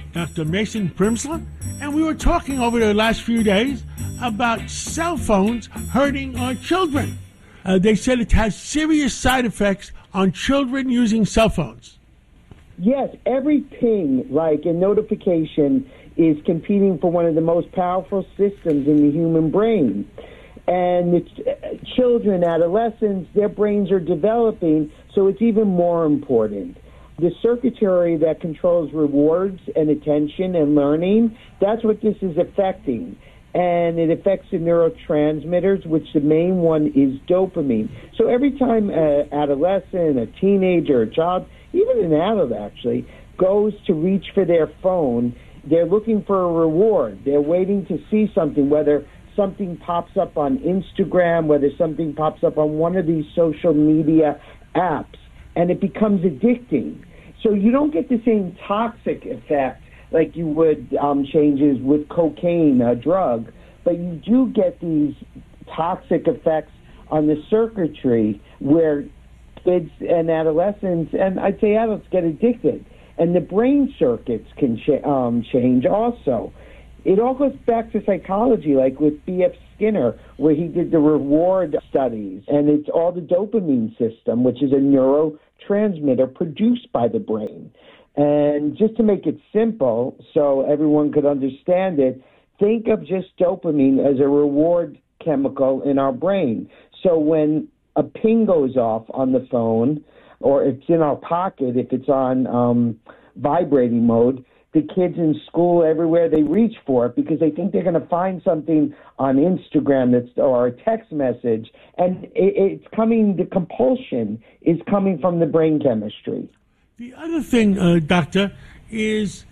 Dr. Mason Primsler, and we were talking over the last few days about cell phones hurting our children. They said it has serious side effects on children using cell phones. Yes, every ping, like a notification, is competing for one of the most powerful systems in the human brain. And it's, children, adolescents, their brains are developing, so it's even more important. The circuitry that controls rewards and attention and learning, that's what this is affecting. And it affects the neurotransmitters, which the main one is dopamine. So every time an adolescent, a teenager, a child, even an adult actually, goes to reach for their phone, they're looking for a reward. They're waiting to see something, whether something pops up on Instagram, whether something pops up on one of these social media apps, and it becomes addicting. So you don't get the same toxic effect like you would changes with cocaine, a drug, but you do get these toxic effects on the circuitry where kids and adolescents, and I'd say adults, get addicted. And the brain circuits can change also. It all goes back to psychology, like with B.F. Skinner, where he did the reward studies, and it's all the dopamine system, which is a neurotransmitter produced by the brain. And just to make it simple, so everyone could understand it, think of just dopamine as a reward chemical in our brain. So when a ping goes off on the phone, or it's in our pocket, if it's on vibrating mode, the kids in school, everywhere, they reach for it because they think they're going to find something on Instagram or a text message. And it's coming, the compulsion is coming from the brain chemistry. The other thing, Doctor, is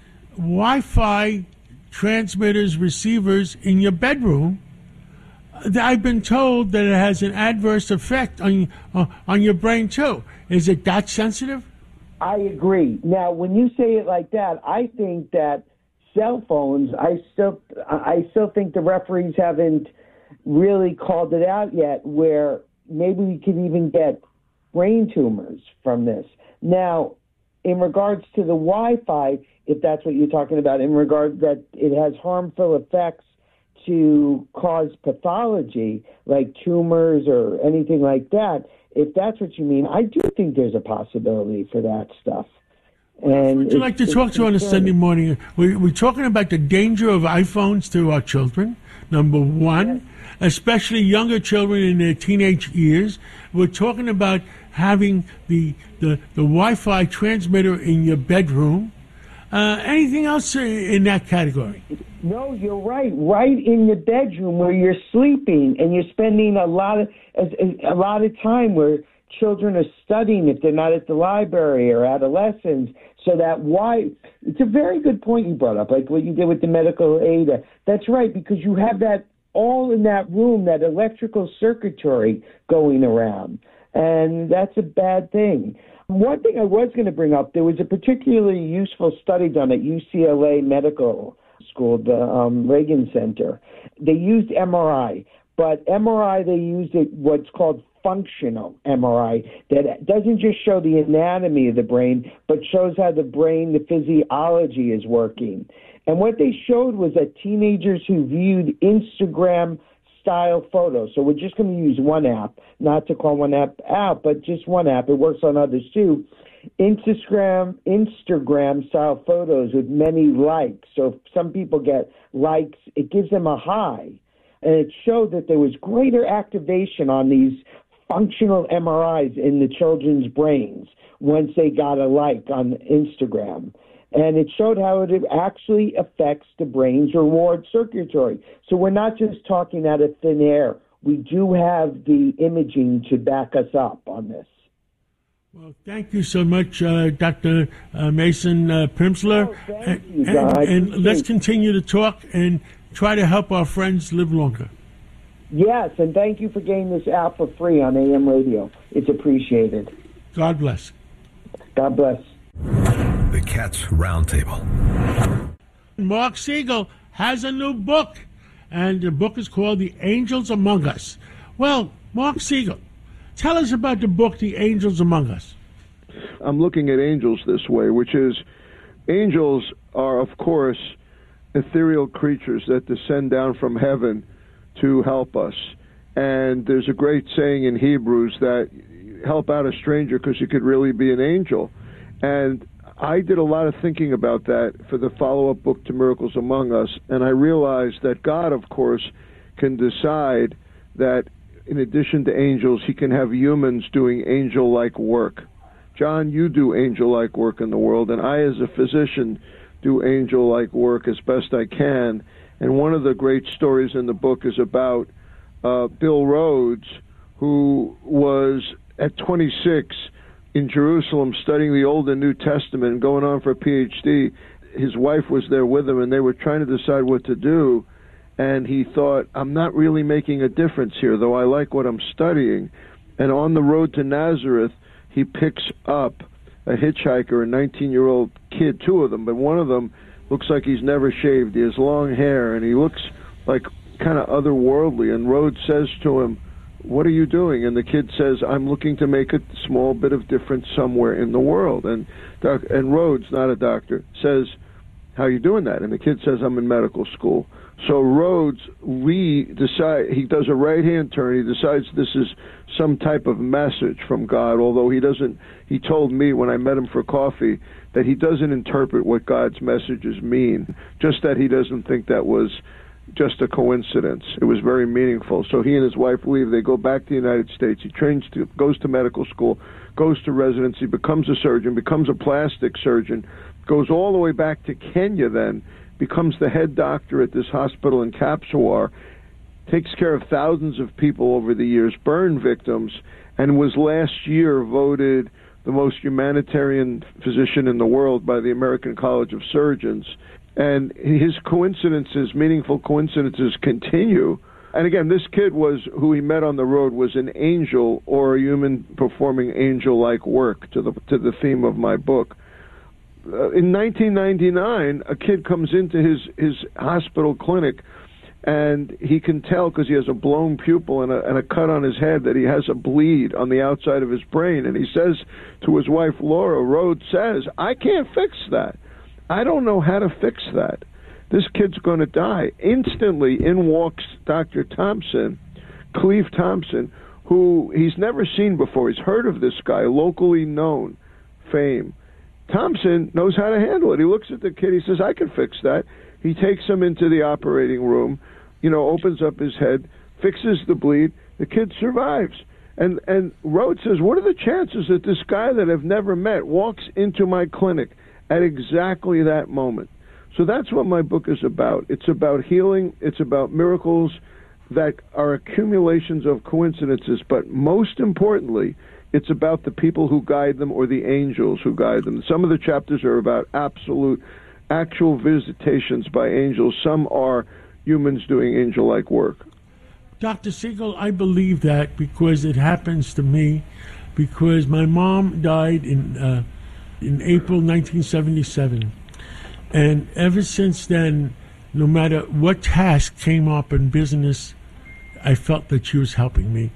Wi-Fi transmitters, receivers in your bedroom. I've been told that it has an adverse effect on your brain, too. Is it that sensitive? I agree. Now, when you say it like that, I think that cell phones, I still think the referees haven't really called it out yet, where maybe we could even get brain tumors from this. Now, in regards to the Wi-Fi, if that's what you're talking about, in regard that it has harmful effects to cause pathology, like tumors or anything like that, if that's what you mean, I do think there's a possibility for that stuff. And would you like to talk to on a Sunday morning? We're talking about the danger of iPhones to our children, number one, especially younger children in their teenage years. We're talking about having the Wi-Fi transmitter in your bedroom. Anything else in that category? No, you're right. Right in the bedroom where you're sleeping, and you're spending a lot of time where children are studying if they're not at the library, or adolescents. So it's a very good point you brought up, like what you did with the medical aid. That's right, because you have that all in that room, that electrical circuitry going around, and that's a bad thing. One thing I was going to bring up, there was a particularly useful study done at UCLA Medical School, the Reagan Center. They used MRI, but MRI, they used what's called functional MRI, that doesn't just show the anatomy of the brain, but shows how the brain, the physiology is working. And what they showed was that teenagers who viewed Instagram-style photos, so we're just going to use one app, not to call one app out, but just one app, it works on others too, Instagram-style photos with many likes. So if some people get likes, it gives them a high. And it showed that there was greater activation on these functional MRIs in the children's brains once they got a like on Instagram. And it showed how it actually affects the brain's reward circuitry. So we're not just talking out of thin air. We do have the imaging to back us up on this. Well, thank you so much, Dr. Mason Primsler. Thank you, John. And let's continue to talk and try to help our friends live longer. Yes, and thank you for getting this out for free on AM radio. It's appreciated. God bless. God bless. The Cats Roundtable. Mark Siegel has a new book, and the book is called The Angels Among Us. Well, Mark Siegel, tell us about the book, The Angels Among Us. I'm looking at angels this way, which is Angels are, of course, ethereal creatures that descend down from heaven to help us. And there's a great saying in Hebrews that help out a stranger because you could really be an angel. And I did a lot of thinking about that for the follow-up book to Miracles Among Us, and I realized that God, of course, can decide that in addition to angels, he can have humans doing angel-like work. John, you do angel-like work in the world, and I, as a physician, do angel-like work as best I can. And one of the great stories in the book is about Bill Rhodes, who was at 26 in Jerusalem studying the Old and New Testament, going on for a PhD. His wife was there with him, and they were trying to decide what to do. And he thought, I'm not really making a difference here, though I like what I'm studying. And on the road to Nazareth, he picks up a hitchhiker, a 19-year-old kid, two of them, but one of them looks like he's never shaved. He has long hair, and he looks like kind of otherworldly. And Rhodes says to him, what are you doing? And the kid says, I'm looking to make a small bit of difference somewhere in the world. And Rhodes, not a doctor, says, how are you doing that? And the kid says, I'm in medical school. So Rhodes, he does a right-hand turn. He decides this is some type of message from God, although he told me when I met him for coffee that he doesn't interpret what God's messages mean, just that he doesn't think that was just a coincidence. It was very meaningful. So he and his wife leave. They go back to the United States. He goes to medical school, goes to residency, becomes a surgeon, becomes a plastic surgeon, goes all the way back to Kenya then, becomes the head doctor at this hospital in Kapsawar, takes care of thousands of people over the years, burn victims, and was last year voted the most humanitarian physician in the world by the American College of Surgeons. And his coincidences, meaningful coincidences, continue. And again, this kid who he met on the road was an angel or a human performing angel-like work to the theme of my book. In 1999, a kid comes into his hospital clinic, and he can tell because he has a blown pupil and a cut on his head that he has a bleed on the outside of his brain. And he says to his wife, Laura, Rhodes says, I can't fix that. I don't know how to fix that. This kid's going to die. Instantly, in walks Dr. Thompson, Cleve Thompson, who he's never seen before. He's heard of this guy, locally known, fame. Thompson knows how to handle it. He looks at the kid. He says, I can fix that. He takes him into the operating room, opens up his head, fixes the bleed. The kid survives. And Rhodes says, what are the chances that this guy that I've never met walks into my clinic at exactly that moment? So that's what my book is about. It's about healing. It's about miracles that are accumulations of coincidences. But most importantly, it's about the people who guide them or the angels who guide them. Some of the chapters are about actual visitations by angels. Some are humans doing angel-like work. Dr. Siegel, I believe that because it happens to me, because my mom died in April 1977. And ever since then, no matter what task came up in business, I felt that she was helping me.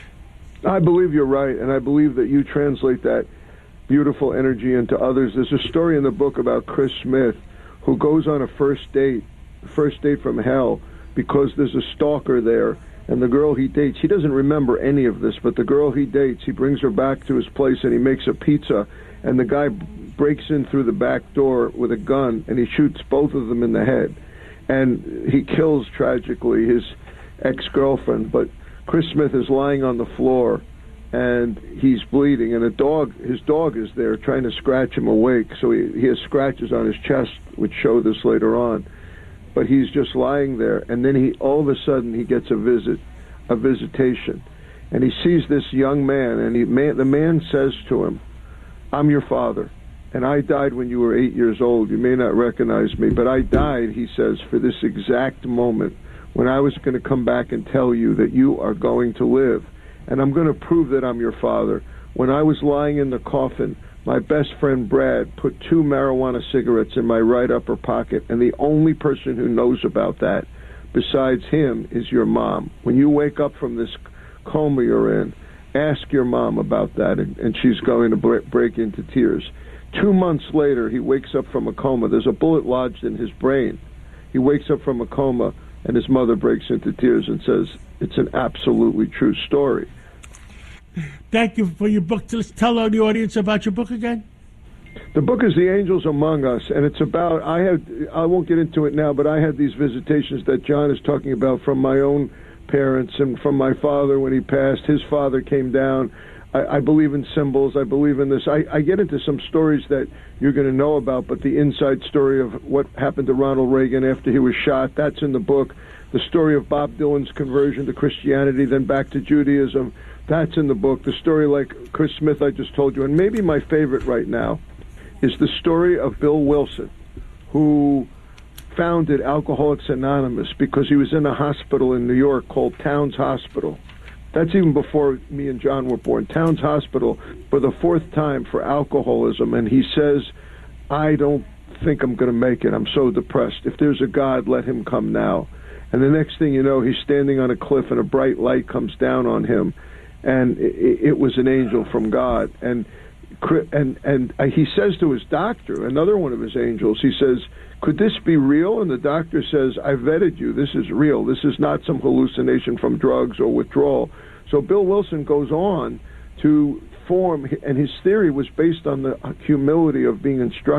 I believe you're right, and I believe that you translate that beautiful energy into others. There's a story in the book about Chris Smith who goes on a first date from hell, because there's a stalker there, and the girl he dates, he doesn't remember any of this, but the girl he dates, he brings her back to his place and he makes a pizza, and the guy breaks in through the back door with a gun, and he shoots both of them in the head. And he kills, tragically, his ex-girlfriend, but Chris Smith is lying on the floor, and he's bleeding, and his dog is there trying to scratch him awake, so he has scratches on his chest, which show this later on. But he's just lying there, and then all of a sudden he gets a visitation, and he sees this young man, and the man says to him, I'm your father, and I died when you were 8 years old. You may not recognize me, but I died, he says, for this exact moment, when I was going to come back and tell you that you are going to live, and I'm going to prove that I'm your father. When I was lying in the coffin, my best friend Brad put 2 marijuana cigarettes in my right upper pocket, and the only person who knows about that besides him is your mom. When you wake up from this coma you're in, ask your mom about that, and she's going to break into tears. 2 months later, he wakes up from a coma. There's a bullet lodged in his brain. He wakes up from a coma, and his mother breaks into tears and says, it's an absolutely true story. Thank you for your book. Let's tell the audience about your book again. The book is The Angels Among Us, and it's about, I won't get into it now, but I had these visitations that John is talking about from my own parents and from my father when he passed. His father came down. I believe in symbols. I believe in this. I get into some stories that you're going to know about, but the inside story of what happened to Ronald Reagan after he was shot, that's in the book. The story of Bob Dylan's conversion to Christianity, then back to Judaism, that's in the book. The story like Chris Smith I just told you, and maybe my favorite right now is the story of Bill Wilson, who founded Alcoholics Anonymous because he was in a hospital in New York called Towns Hospital. That's even before me and John were born. Towns Hospital for the 4th time for alcoholism. And he says, I don't think I'm going to make it. I'm so depressed. If there's a God, let him come now. And the next thing you know, he's standing on a cliff and a bright light comes down on him. And it was an angel from God. And he says to his doctor, another one of his angels, he says, could this be real? And the doctor says, I vetted you. This is real. This is not some hallucination from drugs or withdrawal. So Bill Wilson goes on to form, and his theory was based on the humility of being instructed